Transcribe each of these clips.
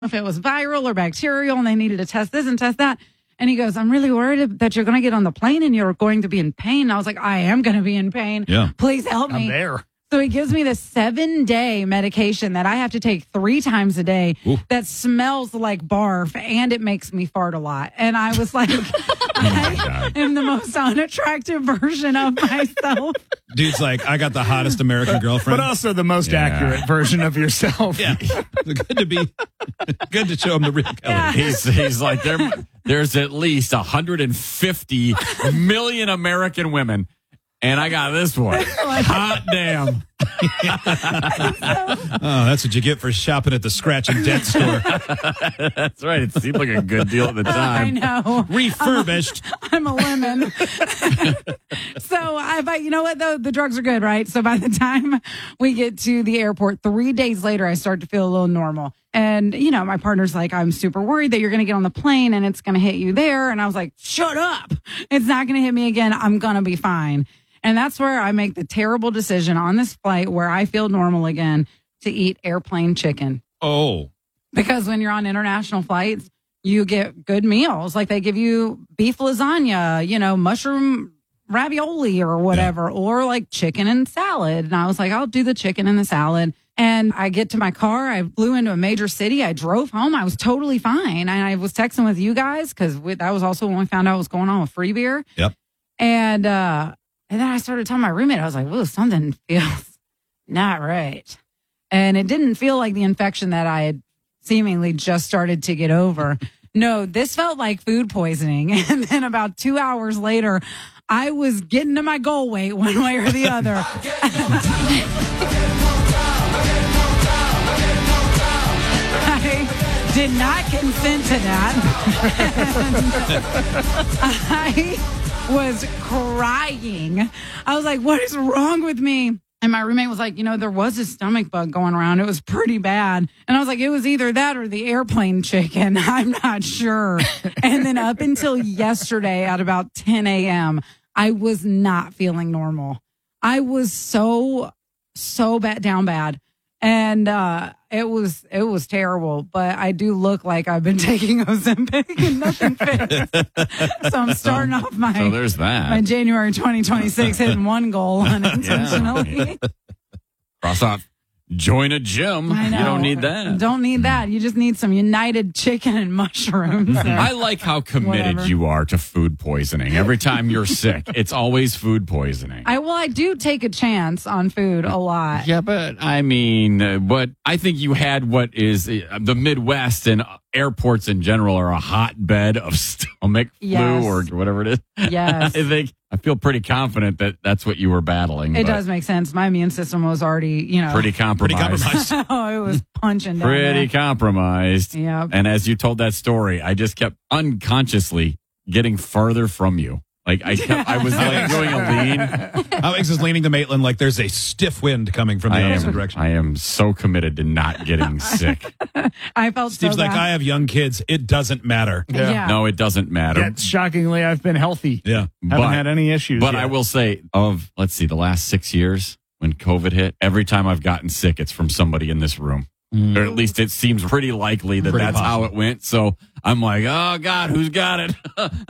if it was viral or bacterial and they needed to test this and test that. And he goes, I'm really worried that you're going to get on the plane and you're going to be in pain. And I was like, I am going to be in pain. Yeah. Please help me. I'm there. So he gives me this 7-day medication that I have to take 3 times a day. Ooh. That smells like barf and it makes me fart a lot. And I was like, I am the most unattractive version of myself. Dude's like, I got the hottest American girlfriend. But also the most accurate version of yourself. Yeah. Good to show him the real color. Yeah. He's like, there's at least 150 million American women. And I got this one. Hot damn. Oh, that's what you get for shopping at the scratch and dent store. That's right. It seemed like a good deal at the time. I know. Refurbished. I'm a lemon. But you know what, though? The drugs are good, right? So by the time we get to the airport, 3 days later, I start to feel a little normal. And, my partner's like, I'm super worried that you're going to get on the plane and it's going to hit you there. And I was like, shut up. It's not going to hit me again. I'm going to be fine. And that's where I make the terrible decision on this flight where I feel normal again to eat airplane chicken. Oh. Because when you're on international flights, you get good meals. Like they give you beef lasagna, mushroom ravioli or whatever, or like chicken and salad. And I was like, I'll do the chicken and the salad. And I get to my car. I flew into a major city. I drove home. I was totally fine. And I was texting with you guys because that was also when we found out what was going on with free beer. Yep. And then I started telling my roommate, I was like, whoa, something feels not right. And it didn't feel like the infection that I had seemingly just started to get over. No, this felt like food poisoning. And then about 2 hours later, I was getting to my goal weight one way or the other. I did not consent to that. I was crying. I was like, what is wrong with me? And my roommate was like, there was a stomach bug going around. It was pretty bad. And I was like, it was either that or the airplane chicken. I'm not sure. And then up until yesterday at about 10 a.m., I was not feeling normal. I was so bad. And it was terrible, but I do look like I've been taking Ozempic and nothing fits. So I'm starting off So there's that. my January 2026 hitting one goal unintentionally. Cross off. Join a gym. I know. You don't need that. Don't need that. You just need some United chicken and mushrooms. I like how committed Whatever. you are to food poisoning. Every time you're sick, it's always food poisoning. I do take a chance on food a lot. Yeah, but I think you had what is the Midwest and airports in general are a hotbed of stomach Yes. flu or whatever it is. Yes. I feel pretty confident that that's what you were battling. It but does make sense. My immune system was already, Pretty compromised. oh, it was punching down Pretty there. compromised. Yep. And as you told that story, I just kept unconsciously getting farther from you. Like I was like doing a lean. Alex is leaning to Maitland like there's a stiff wind coming from the opposite direction. I am so committed to not getting sick. I felt Steve's so like, bad. I have young kids. It doesn't matter. Yeah. No, it doesn't matter. Yet, shockingly, I've been healthy. Yeah. Haven't had any issues But yet. I will say, the last 6 years when COVID hit, every time I've gotten sick, it's from somebody in this room. Or at least it seems pretty likely that Pretty that's how possible. it went. So I'm like, oh, God, who's got it?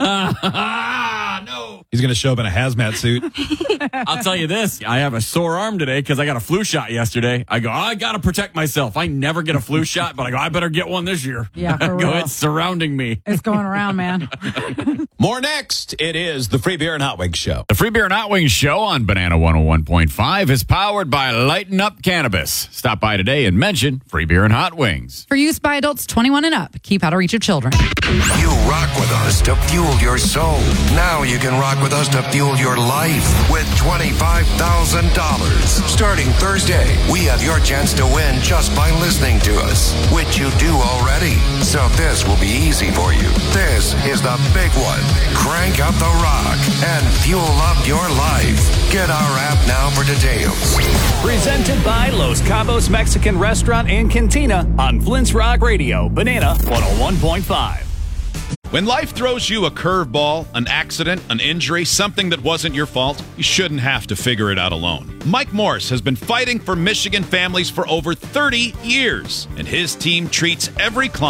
No. He's going to show up in a hazmat suit. I'll tell you this. I have a sore arm today because I got a flu shot yesterday. I go, I got to protect myself. I never get a flu shot, but I go, I better get one this year. Yeah, for I go, real. it's surrounding me. It's going around, man. More next. It is the Free Beer and Hot Wings Show. The Free Beer and Hot Wings Show on Banana 101.5 is powered by Lighten Up Cannabis. Stop by today and mention Free Beer and Hot Wings. For use by adults 21 and up. Keep out of reach of children. You rock with us to fuel your soul. Now you can rock with us to fuel your life with $25,000. Starting Thursday, we have your chance to win just by listening to us, which you do already. So this will be easy for you. This is the big one. Crank up the rock and fuel up your life. Get our app now for details. Presented by Los Cabos Mexican Restaurant and Cantina on Flint's Rock Radio, Banana 101.5. When life throws you a curveball, an accident, an injury, something that wasn't your fault, you shouldn't have to figure it out alone. Mike Morse has been fighting for Michigan families for over 30 years, and his team treats every client